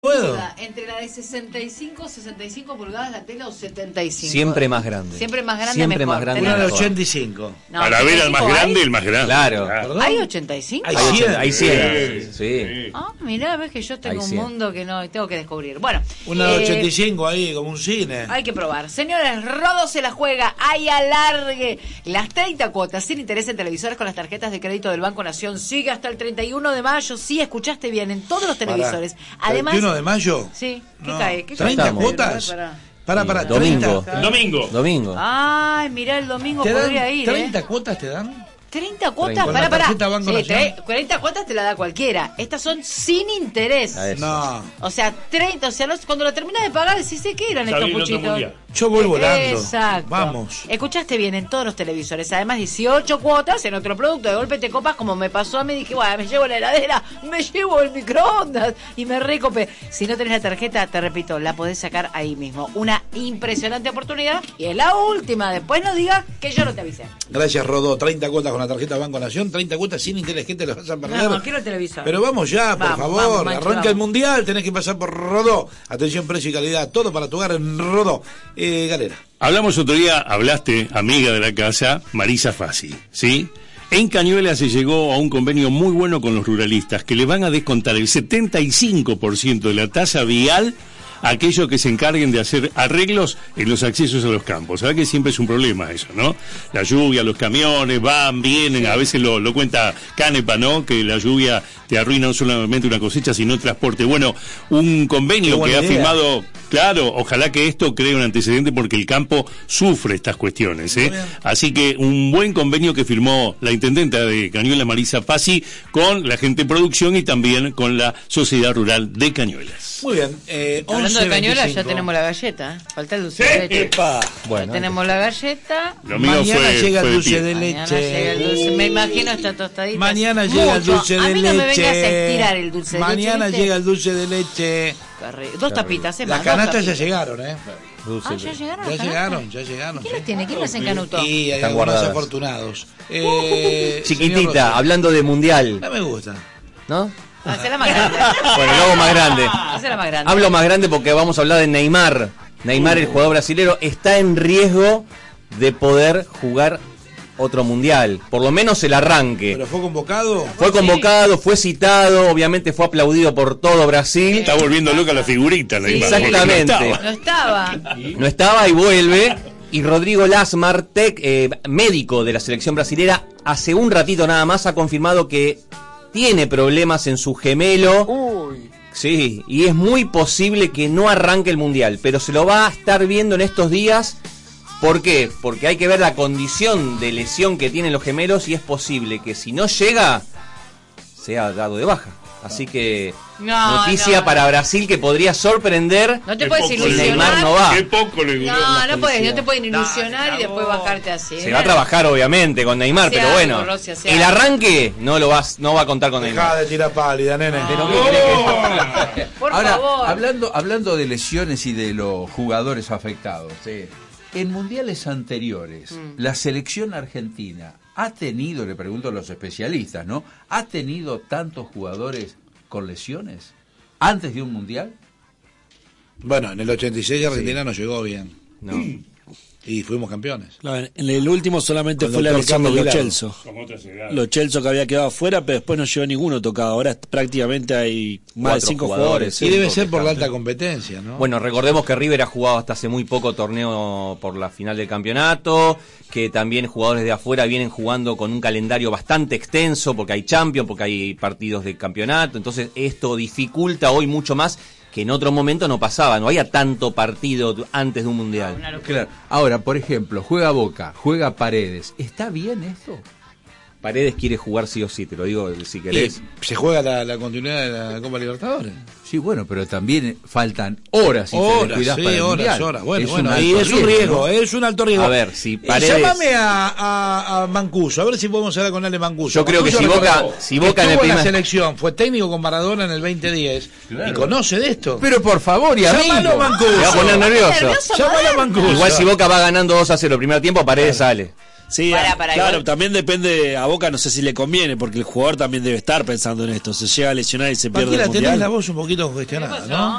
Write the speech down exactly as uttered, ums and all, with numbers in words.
¿Puedo? Entre la de sesenta y cinco, sesenta y cinco pulgadas la tela o setenta y cinco. Siempre más grande. Siempre más grande Siempre mejor. más grande. Una de mejor. ochenta y cinco. No, Para ver al más grande, hay. el más grande. Claro. ¿Perdón? ¿Hay ochenta y cinco? Hay Hay cien. cien. Hay cien. Sí. Sí. Ah, mirá, ves que yo tengo Hay un cien. mundo que no tengo que descubrir. Bueno, Una de eh, ochenta y cinco ahí, como un cine. hay que probar. Señores, Rodo se la juega. ¡Ay, alargue! Las treinta cuotas sin interés en televisores con las tarjetas de crédito del Banco Nación sigue hasta el treinta y uno de mayo. Sí, escuchaste bien, en todos los televisores. Además, ¿veintiuno de mayo? Sí, ¿qué No. cae? ¿Qué ¿treinta cae? cuotas? Pará. Para, para, Domingo. treinta. El domingo. Domingo. Ay, mirá, el domingo ¿Te podría dan ir, treinta ¿eh? cuotas te dan? treinta cuotas, treinta. para, Con la para. tarjeta Banco Sí, Nación. tre- cuarenta cuotas te la da cualquiera. Estas son sin interés. A ver. No. O sea, treinta, o sea, no- cuando la terminas de pagar, decís, ¿sí, ¿qué eran Ya estos viene otro puchitos? mundial. Yo voy volando. Exacto. Vamos. Escuchaste bien, en todos los televisores. Además, dieciocho cuotas en otro producto. De golpe te copas como me pasó a mí. Dije, bueno, me llevo la heladera, me llevo el microondas y me recopé. Si no tenés la tarjeta, te repito, la podés sacar ahí mismo. Una impresionante oportunidad. Y es la última. Después no digas que yo no te avisé. Gracias, Rodó. treinta cuotas con la tarjeta Banco Nación, treinta cuotas sin interés. ¿Qué te las vas a perder? No, quiero el televisor. Pero vamos ya, por Vamos, favor. vamos, Mancho, Arranca vamos. el Mundial, tenés que pasar por Rodó. Atención, precio y calidad. Todo para tu hogar en Rodó. Eh, Galera. Hablamos otro día, hablaste, amiga de la casa, Marisa Fassi, ¿sí? En Cañuelas se llegó a un convenio muy bueno con los ruralistas que le van a descontar el setenta y cinco por ciento de la tasa vial a aquellos que se encarguen de hacer arreglos en los accesos a los campos. ¿Sabes que siempre es un problema eso, no? La lluvia, los camiones van, vienen, a veces lo, lo cuenta Canepa, ¿no? Que la lluvia te arruina no solamente una cosecha, sino el transporte. Bueno, un convenio Qué buena que ha idea. firmado, claro, ojalá que esto cree un antecedente porque el campo sufre estas cuestiones, ¿eh? Así que un buen convenio que firmó la intendenta de Cañuelas, Marisa Fassi, con la gente de producción y también con la Sociedad Rural de Cañuelas. Muy bien. Eh, Hablando de once cañuelas, ya veinticinco. tenemos la galleta. ¿eh? Falta el dulce Sí. de leche. Epa. Bueno, Ya tenemos la galleta. Lo mío Mañana fue, llega fue el de dulce pie. de Mañana leche. llega el dulce. Me imagino esta tostadita. Mañana llega el Mucho. dulce de A mí leche. no me vengas a estirar el dulce de Mañana leche. llega el dulce de leche. Carre- Dos tapitas, ¿eh? Las más, dos canastas ya tapitas. llegaron, ¿eh? dulce. Ah, ya llegaron. Ya las llegaron, canastas? ya llegaron. ¿Quién las tiene? ¿Quién las encanutó? Y hay Están algunos guardadas. afortunados. Eh, señor Chiquitita, Rossi. hablando de mundial, No me gusta. ¿no? Hacela más grande. Bueno, luego más grande. Hacela más grande. Hablo más grande porque vamos a hablar de Neymar. Neymar, el jugador brasilero, está en riesgo de poder jugar otro mundial. Por lo menos el arranque. ¿Pero fue convocado? Fue convocado, fue citado, obviamente fue aplaudido por todo Brasil. Está volviendo loca la figurita, Neymar. porque exactamente. no estaba. No estaba. No estaba y vuelve. Y Rodrigo Lasmar, tec, eh, médico de la selección brasilera, hace un ratito nada más ha confirmado que tiene problemas en su gemelo. Sí, y es muy posible que no arranque el mundial, pero se lo va a estar viendo en estos días. ¿Por qué? Porque hay que ver la condición de lesión que tienen los gemelos y es posible que si no llega, sea dado de baja. Así que No, noticia no. para Brasil que podría sorprender. No te Qué puedes poco ilusionar. Neymar no va. Qué poco le duró. No, no puedes, no felicidad. te pueden ilusionar y después bajarte así. Se va a trabajar obviamente con Neymar, Hace pero algo, bueno, Rossi, hace el algo. arranque no lo vas, no va a contar con Dejá Neymar. de tirar pálida, nene. Pero ¿qué querés que- Por Ahora, favor. hablando, hablando de lesiones y de los jugadores afectados, en mundiales anteriores, la selección argentina ha tenido, le pregunto a los especialistas, ¿no? ¿Ha tenido tantos jugadores con lesiones antes de un mundial? Bueno, en el ochenta y seis Argentina no llegó bien. No. Y fuimos campeones. Claro, en el último solamente Con fue la doctor lesión de Carlos Lo Bilardo. Celso. Como otra llegada. Lo Celso que había quedado afuera, pero después no llegó ninguno tocado. Ahora prácticamente hay más de Cuatro cinco jugadores, jugadores. sí. Y sí. debe ser por la Bastante. alta competencia, ¿no? Bueno, recordemos que River ha jugado hasta hace muy poco torneo por la final del campeonato, que también jugadores de afuera vienen jugando con un calendario bastante extenso, porque hay Champions, porque hay partidos de campeonato, entonces esto dificulta hoy mucho más que en otro momento no pasaba, no había tanto partido antes de un mundial. Claro. Ahora, por ejemplo, juega Boca, juega Paredes. ¿Está bien esto? Paredes quiere jugar sí o sí, te lo digo si Y querés. se juega la, la continuidad de la Copa Libertadores. Sí, bueno, pero también faltan horas y te Horas, descuidás sí, para el horas, mundial. horas. Bueno, Es bueno, un y alto es un riesgo, ¿no? es un alto riesgo. A ver, si Eh, Paredes- llámame a, a, a Mancuso, a ver si podemos hablar con Ale Mancuso. Yo creo que Mancuso si Boca- recordó, si Boca en el estuvo la primer- selección, fue técnico con Maradona en el veinte diez y conoce de esto. Pero por favor, y amigo. Llámalo a Mancuso. Se va a poner nervioso. Llámalo a Mancuso. Igual si Boca va ganando dos a cero el primer tiempo, Paredes sale. Sí, Para, ah, para, claro, igual. también depende, a Boca no sé si le conviene, porque el jugador también debe estar pensando en esto, se llega a lesionar y se pierde Maquila, el tenés mundial. la voz un poquito congestionada, ¿no?